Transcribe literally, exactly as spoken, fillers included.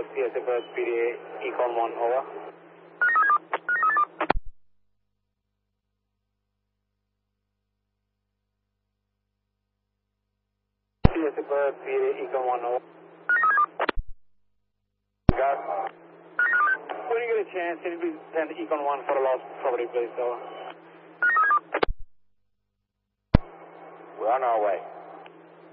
C S F P D A, Econ one, over. C S F P D A, Econ one, over. Got. When you get a chance, can you please send Econ one for a lost property, please, over. We're on our way.